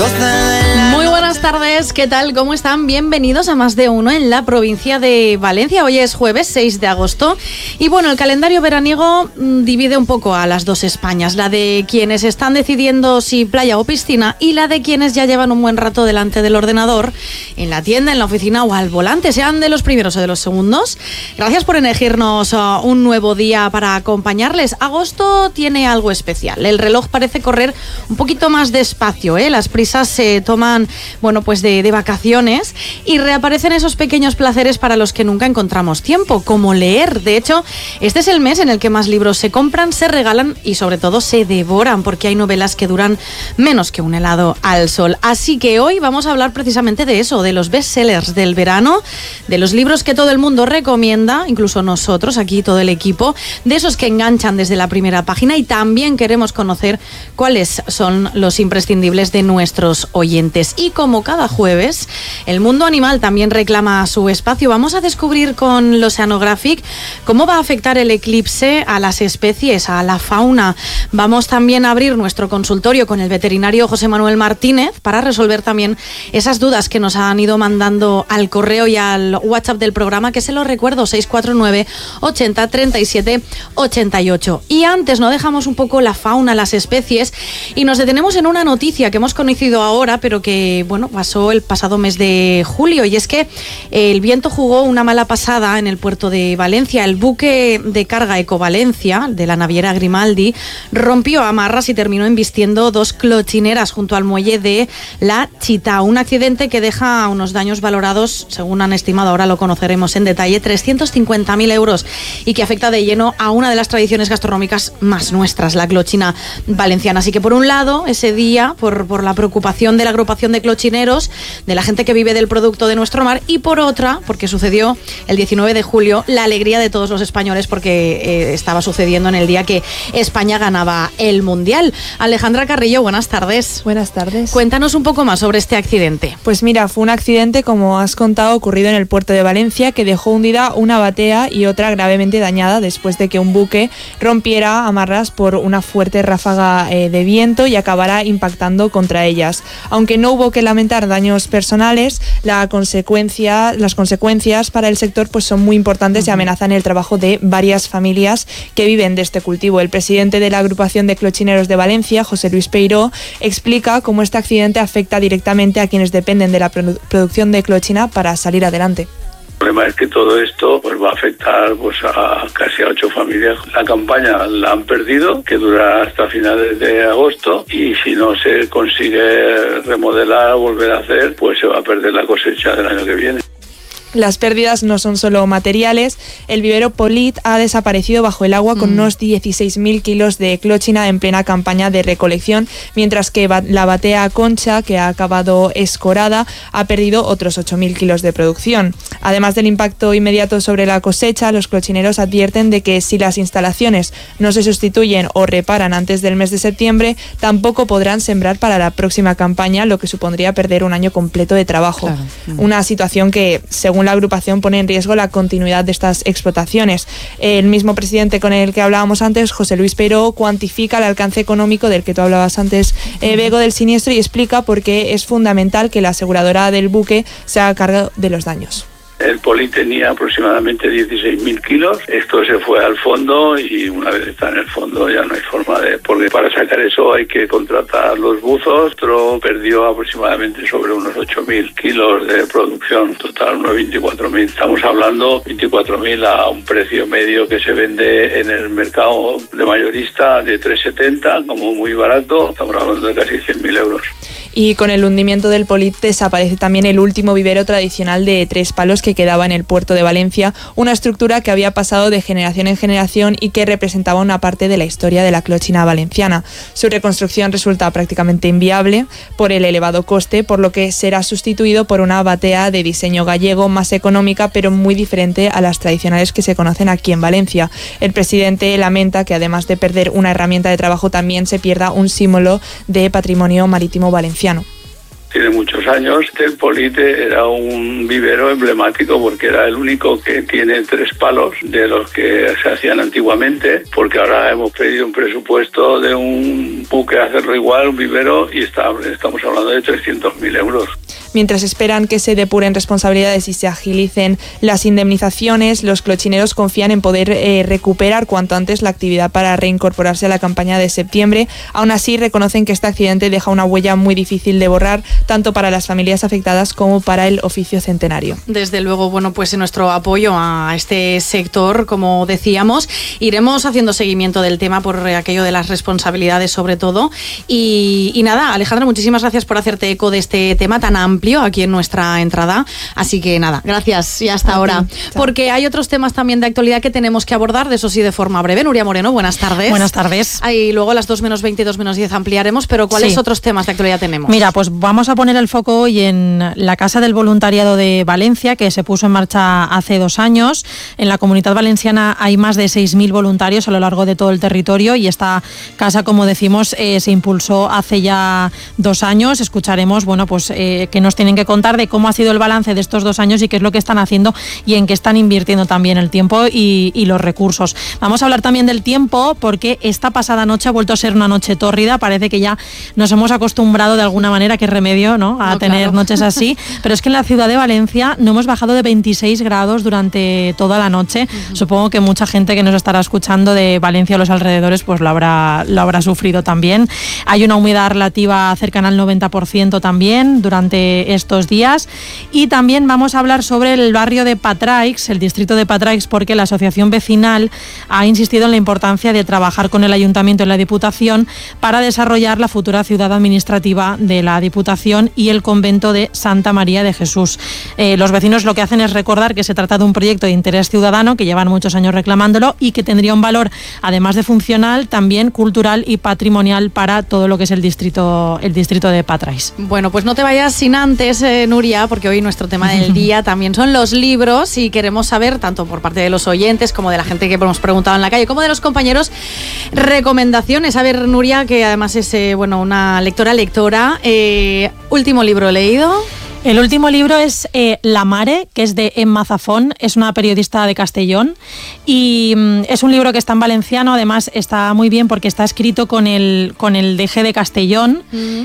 Muy buenas tardes, ¿qué tal? ¿Cómo están? Bienvenidos a Más de Uno en la provincia de Valencia. Hoy es jueves 6 de agosto y bueno, el calendario veraniego divide un poco a las dos Españas, la de quienes están decidiendo si playa o piscina y la de quienes ya llevan un buen rato delante del ordenador, en la tienda, en la oficina o al volante, sean de los primeros o de los segundos. Gracias por elegirnos un nuevo día para acompañarles. Agosto tiene algo especial, el reloj parece correr un poquito más despacio, las prisas se toman, bueno, pues de vacaciones y reaparecen esos pequeños placeres para los que nunca encontramos tiempo, como leer. De hecho, este es el mes en el que más libros se compran, se regalan y sobre todo se devoran, porque hay novelas que duran menos que un helado al sol. Así que hoy vamos a hablar precisamente de eso, de los bestsellers del verano, de los libros que todo el mundo recomienda, incluso nosotros, aquí todo el equipo, de esos que enganchan desde la primera página, y también queremos conocer cuáles son los imprescindibles de nuestros oyentes. Y como cada jueves, el mundo animal también reclama su espacio. Vamos a descubrir con l'Oceanographic cómo va a afectar el eclipse a las especies, a la fauna. Vamos también a abrir nuestro consultorio con el veterinario José Manuel Martínez para resolver también esas dudas que nos han ido mandando al correo y al WhatsApp del programa, que se lo recuerdo, 649 80 37 88. Y antes no dejamos un poco la fauna, las especies, y nos detenemos en una noticia que hemos conocido ahora, pero que, bueno, pasó el pasado mes de julio, y es que el viento jugó una mala pasada en el puerto de Valencia. El buque de carga Ecovalencia, de la naviera Grimaldi, rompió amarras y terminó embistiendo dos clochineras junto al muelle de La Chita. Un accidente que deja unos daños valorados, según han estimado, ahora lo conoceremos en detalle, 350.000 euros, y que afecta de lleno a una de las tradiciones gastronómicas más nuestras, la clochina valenciana. Así que por un lado, ese día, por la preocupación de la agrupación de clochineros, de la gente que vive del producto de nuestro mar, y por otra, porque sucedió el 19 de julio, la alegría de todos los españoles, porque estaba sucediendo en el día que España ganaba el Mundial. Alejandra Carrillo, buenas tardes. Buenas tardes. Cuéntanos un poco más sobre este accidente. Pues mira, fue un accidente, como has contado, ocurrido en el puerto de Valencia, que dejó hundida una batea y otra gravemente dañada después de que un buque rompiera amarras por una fuerte ráfaga de viento y acabara impactando contra ellas. Aunque no hubo que lamentar daños personales, las consecuencias para el sector pues son muy importantes y amenazan el trabajo de varias familias que viven de este cultivo. El presidente de la agrupación de clochineros de Valencia, José Luis Peiró, explica cómo este accidente afecta directamente a quienes dependen de la producción de clochina para salir adelante. El problema es que todo esto pues va a afectar pues a casi a 8 familias. La campaña la han perdido, que dura hasta finales de agosto, y si no se consigue remodelar o volver a hacer, pues se va a perder la cosecha del año que viene. Las pérdidas no son solo materiales. El vivero Polit ha desaparecido bajo el agua con unos 16.000 kilos de clochina en plena campaña de recolección, mientras que la batea Concha, que ha acabado escorada, ha perdido otros 8.000 kilos de producción. Además del impacto inmediato sobre la cosecha, los clochineros advierten de que si las instalaciones no se sustituyen o reparan antes del mes de septiembre, tampoco podrán sembrar para la próxima campaña, lo que supondría perder un año completo de trabajo. Claro. Una situación que, según la agrupación, pone en riesgo la continuidad de estas explotaciones. El mismo presidente con el que hablábamos antes, José Luis Peiró, cuantifica el alcance económico del que tú hablabas antes, Bego, del siniestro, y explica por qué es fundamental que la aseguradora del buque se haga cargo de los daños. El poli tenía aproximadamente 16.000 kilos. Esto se fue al fondo y una vez está en el fondo ya no hay forma de... Porque para sacar eso hay que contratar los buzos. Otro perdió aproximadamente sobre unos 8.000 kilos de producción. Total, unos 24.000. Estamos hablando 24.000 a un precio medio que se vende en el mercado de mayorista de 3,70, como muy barato. Estamos hablando de casi 100.000 euros. Y con el hundimiento del Polit desaparece también el último vivero tradicional de 3 palos que quedaba en el puerto de Valencia, una estructura que había pasado de generación en generación y que representaba una parte de la historia de la clochina valenciana. Su reconstrucción resulta prácticamente inviable por el elevado coste, por lo que será sustituido por una batea de diseño gallego más económica, pero muy diferente a las tradicionales que se conocen aquí en Valencia. El presidente lamenta que además de perder una herramienta de trabajo, también se pierda un símbolo de patrimonio marítimo valenciano. tiene muchos años. El Polite era un vivero emblemático porque era el único que tiene 3 palos de los que se hacían antiguamente, porque ahora hemos pedido un presupuesto de un buque a hacerlo igual, un vivero, y estamos hablando de 300.000 euros. Mientras esperan que se depuren responsabilidades y se agilicen las indemnizaciones, los clochineros confían en poder recuperar cuanto antes la actividad para reincorporarse a la campaña de septiembre. Aún así, reconocen que este accidente deja una huella muy difícil de borrar, tanto para las familias afectadas como para el oficio centenario. Desde luego, bueno, pues en nuestro apoyo a este sector, como decíamos, iremos haciendo seguimiento del tema por aquello de las responsabilidades sobre todo. Y nada, Alejandra, muchísimas gracias por hacerte eco de este tema tan amplio aquí en nuestra entrada. Así que nada, gracias y hasta ahora. Porque hay otros temas también de actualidad que tenemos que abordar, de eso sí de forma breve. Nuria Moreno, buenas tardes. Buenas tardes. Y luego a las 2:20 y 2:10 ampliaremos, pero ¿cuáles otros temas de actualidad tenemos? Mira, pues vamos a poner el foco hoy en la Casa del Voluntariado de Valencia, que se puso en marcha hace 2 años. En la Comunidad Valenciana hay más de 6.000 voluntarios a lo largo de todo el territorio y esta casa, como decimos, se impulsó hace ya 2 años. Escucharemos, bueno, pues que nos tienen que contar de cómo ha sido el balance de estos 2 años y qué es lo que están haciendo y en qué están invirtiendo también el tiempo y los recursos. Vamos a hablar también del tiempo porque esta pasada noche ha vuelto a ser una noche tórrida. Parece que ya nos hemos acostumbrado de alguna manera, qué remedio, ¿no?, a tener noches así, pero es que en la ciudad de Valencia no hemos bajado de 26 grados durante toda la noche. Supongo que mucha gente que nos estará escuchando de Valencia o los alrededores pues lo habrá sufrido también. Hay una humedad relativa cercana al 90% también durante estos días. Y también vamos a hablar sobre el barrio de Patraix, el distrito de Patraix, porque la asociación vecinal ha insistido en la importancia de trabajar con el Ayuntamiento y la Diputación para desarrollar la futura ciudad administrativa de la Diputación y el convento de Santa María de Jesús. Los vecinos lo que hacen es recordar que se trata de un proyecto de interés ciudadano que llevan muchos años reclamándolo y que tendría un valor, además de funcional, también cultural y patrimonial para todo lo que es el distrito de Patraix. Bueno, pues no te vayas sin antes, Nuria, porque hoy nuestro tema del día también son los libros y queremos saber, tanto por parte de los oyentes como de la gente que hemos preguntado en la calle, como de los compañeros, recomendaciones. A ver, Nuria, que además es una lectora, último libro leído. El último libro es La Mare, que es de Emma Zafón, es una periodista de Castellón y es un libro que está en valenciano, además está muy bien porque está escrito con el DG de Castellón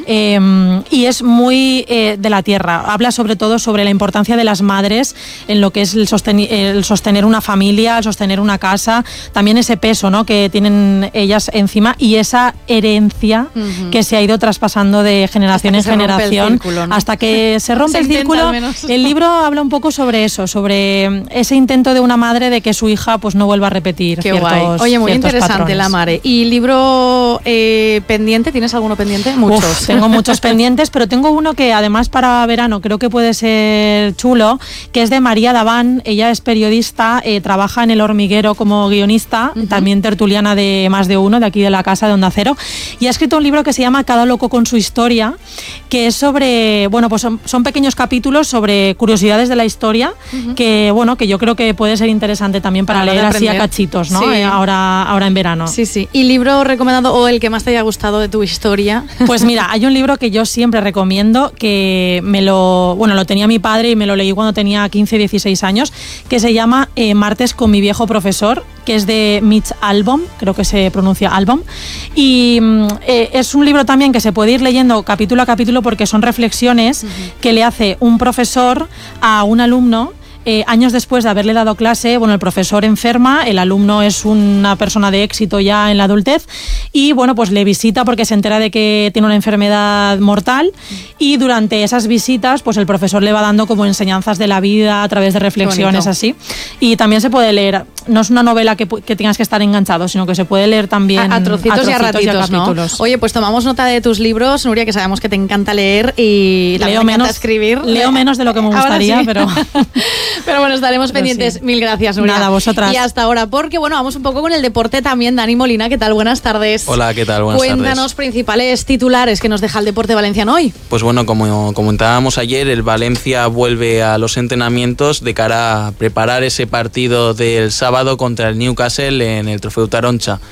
y es muy de la tierra. Habla sobre todo sobre la importancia de las madres en lo que es el sostener una familia, el sostener una casa, también ese peso, ¿no?, que tienen ellas encima y esa herencia que se ha ido traspasando de generación en generación círculo, ¿no?, hasta que se rompe el círculo. El libro habla un poco sobre eso, sobre ese intento de una madre de que su hija pues no vuelva a repetir ciertos Oye, muy interesante patrones. La Mare. ¿Y libro pendiente? ¿Tienes alguno pendiente? Muchos. Tengo muchos pendientes, pero tengo uno que además para verano creo que puede ser chulo, que es de María Daván. Ella es periodista, trabaja en El Hormiguero como guionista, también tertuliana de Más de Uno, de aquí de la casa de Onda Cero, y ha escrito un libro que se llama Cada loco con su historia, que es sobre, bueno, pues son pequeños capítulos sobre curiosidades de la historia, que yo creo que puede ser interesante también para leer así a cachitos, ¿no? Sí. Ahora en verano. Sí, sí. ¿Y libro recomendado o el que más te haya gustado de tu historia? Pues mira, hay un libro que yo siempre recomiendo, que lo tenía mi padre y me lo leí cuando tenía 15, 16 años, que se llama Martes con mi viejo profesor, que es de Mitch Albom, creo que se pronuncia Albom, y es un libro también que se puede ir leyendo capítulo a capítulo porque son reflexiones que le hace un profesor a un alumno años después de haberle dado clase. Bueno, el profesor enferma, el alumno es una persona de éxito ya en la adultez y bueno, pues le visita porque se entera de que tiene una enfermedad mortal y durante esas visitas pues el profesor le va dando como enseñanzas de la vida a través de reflexiones así, y también se puede leer, no es una novela que tengas que estar enganchado, sino que se puede leer también a trocitos y a ratitos, ¿no? Oye, pues tomamos nota de tus libros, Nuria, que sabemos que te encanta leer y también me encanta escribir. Leo menos de lo que me gustaría, sí. Pero bueno, estaremos pendientes. Sí. Mil gracias, Nuria. Nada, vosotras. Y hasta ahora, porque bueno, vamos un poco con el deporte también. Dani Molina, ¿qué tal? Buenas tardes. Hola, ¿qué tal? Buenas tardes. Cuéntanos principales titulares que nos deja el deporte valenciano hoy. Pues bueno, como comentábamos ayer, el Valencia vuelve a los entrenamientos de cara a preparar ese partido del sábado contra el Newcastle en el Trofeu Taroncha.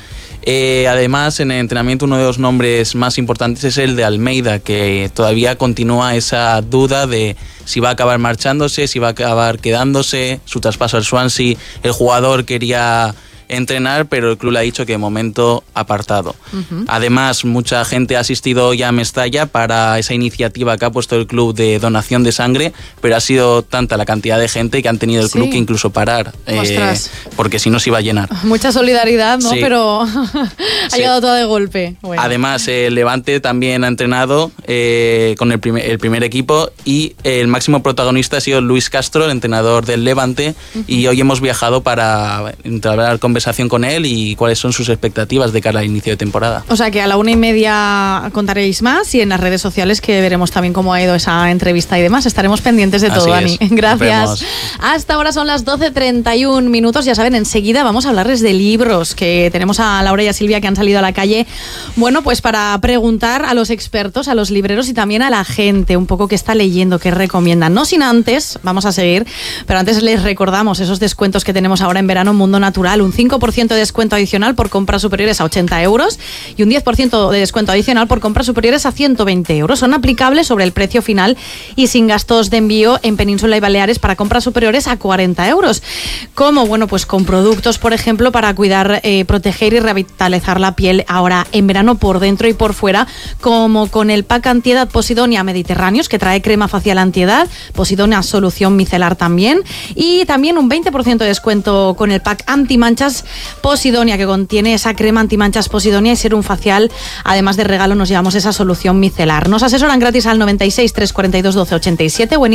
Además, en el entrenamiento uno de los nombres más importantes es el de Almeida, que todavía continúa esa duda de si va a acabar marchándose, si va a acabar quedándose, su traspaso al Swansea. El jugador quería entrenar, pero el club le ha dicho que de momento apartado. Además, mucha gente ha asistido ya a Mestalla para esa iniciativa que ha puesto el club de donación de sangre, pero ha sido tanta la cantidad de gente que han tenido el club que incluso parar, porque si no se iba a llenar. Mucha solidaridad, ¿no? Sí. Pero ha llegado todo de golpe. Bueno. Además, el Levante también ha entrenado con el primer equipo, y el máximo protagonista ha sido Luis Castro, el entrenador del Levante, y hoy hemos viajado para entablar conversación con él y cuáles son sus expectativas de cara al inicio de temporada. O sea que a la 1:30 contaréis más, y en las redes sociales que veremos también cómo ha ido esa entrevista y demás. Estaremos pendientes de todo, Dani. Gracias. Hasta ahora son las 12:31 minutos. Ya saben, enseguida vamos a hablarles de libros, que tenemos a Laura y a Silvia que han salido a la calle, bueno, pues para preguntar a los expertos, a los libreros y también a la gente un poco qué está leyendo, qué recomiendan. No sin antes, vamos a seguir, pero antes les recordamos esos descuentos que tenemos ahora en verano. Mundo Natural, un 5% de descuento adicional por compras superiores a 80 euros y un 10% de descuento adicional por compras superiores a 120 euros. Son aplicables sobre el precio final y sin gastos de envío en Península y Baleares para compras superiores a 40 euros. Como, bueno, pues con productos, por ejemplo, para cuidar, proteger y revitalizar la piel ahora en verano por dentro y por fuera, como con el pack antiedad Posidonia Mediterráneos, que trae crema facial antiedad, Posidonia solución micelar también, y también un 20% de descuento con el pack antimanchas Posidonia, que contiene esa crema antimanchas Posidonia y serum facial. Además, de regalo nos llevamos esa solución micelar. Nos asesoran gratis al 96 342 1287 o en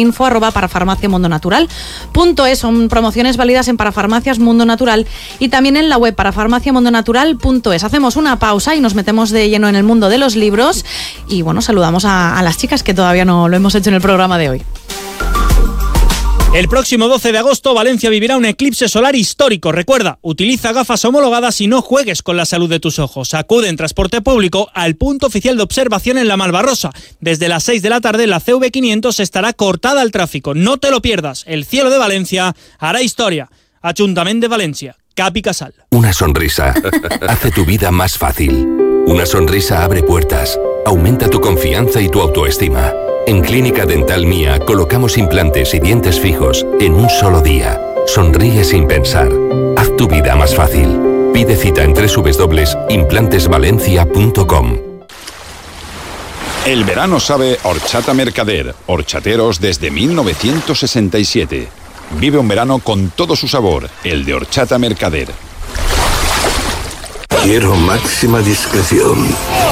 info@parafarmaciamundonatural.es. Son promociones válidas en Parafarmacias Mundo Natural y también en la web parafarmaciamundonatural.es. Hacemos una pausa y nos metemos de lleno en el mundo de los libros y, bueno, saludamos a las chicas, que todavía no lo hemos hecho en el programa de hoy. El próximo 12 de agosto Valencia vivirá un eclipse solar histórico. Recuerda, utiliza gafas homologadas y no juegues con la salud de tus ojos. Acude en transporte público al punto oficial de observación en la Malvarrosa. Desde las 6 de la tarde la CV500 estará cortada al tráfico. No te lo pierdas. El cielo de Valencia hará historia. Ayuntamiento de Valencia. Capi Casal. Una sonrisa hace tu vida más fácil. Una sonrisa abre puertas, aumenta tu confianza y tu autoestima. En Clínica Dental Mía colocamos implantes y dientes fijos en un solo día. Sonríe sin pensar. Haz tu vida más fácil. Pide cita en www.implantesvalencia.com. El verano sabe Horchata Mercader. Horchateros desde 1967. Vive un verano con todo su sabor. El de Horchata Mercader. Quiero máxima discreción.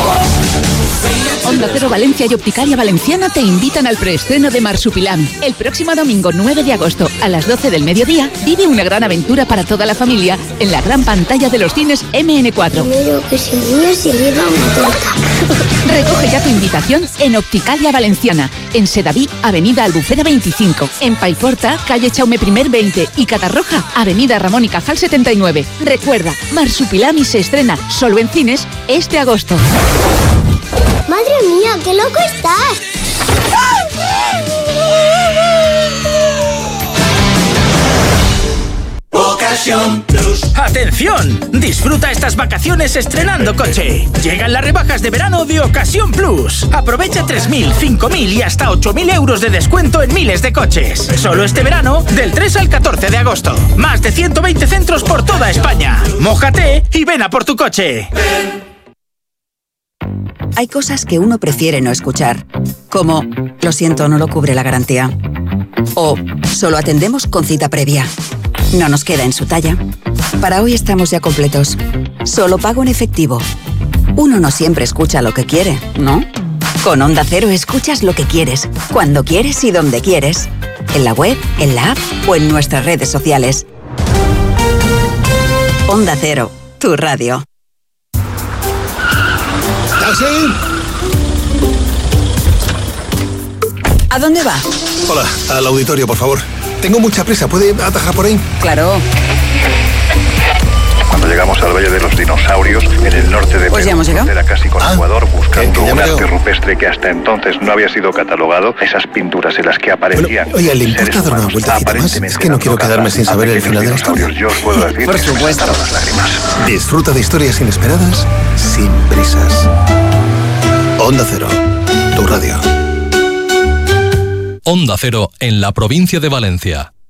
Onda Cero Valencia y Opticalia Valenciana te invitan al preestreno de Marsupilami. El próximo domingo 9 de agosto a las 12 del mediodía vive una gran aventura para toda la familia en la gran pantalla de los cines MN4. Primero que se lleva una torta. Recoge ya tu invitación en Opticalia Valenciana, en Sedaví, Avenida Albufera 25, en Paiporta, calle Chaume I 20 y Catarroja, Avenida Ramón y Cajal 79. Recuerda, Marsupilami se estrena solo en cines este agosto. ¡Madre mía, qué loco estás! Ocasión Plus. ¡Atención! Disfruta estas vacaciones estrenando coche. Llegan las rebajas de verano de Ocasión Plus. Aprovecha 3.000, 5.000 y hasta 8.000 euros de descuento en miles de coches. Solo este verano, del 3 al 14 de agosto. Más de 120 centros por toda España. Mójate y ven a por tu coche. Hay cosas que uno prefiere no escuchar, como lo siento, no lo cubre la garantía, o solo atendemos con cita previa. No nos queda en su talla. Para hoy estamos ya completos. Solo pago en efectivo. Uno no siempre escucha lo que quiere, ¿no? Con Onda Cero escuchas lo que quieres, cuando quieres y donde quieres. En la web, en la app o en nuestras redes sociales. Onda Cero, tu radio. ¿Taxi? ¿A dónde va? Hola, al auditorio, por favor. Tengo mucha prisa, ¿puede atajar por ahí? Claro. Cuando llegamos al Valle de los Dinosaurios, en el norte de Pues ya hemos llegado. Era casi con Ecuador, buscando que un ya arte veo. rupestre que hasta entonces no había sido catalogado. Esas pinturas en las que aparecían. Bueno, oye, ¿le importa dar una vueltecita más? Es que no quiero quedarme sin saber el final de la historia. Yo os puedo decir Por que se me supuesto. saltaron las lágrimas. Disfruta de historias inesperadas sin prisas. Onda Cero, tu radio. Onda Cero en la provincia de Valencia.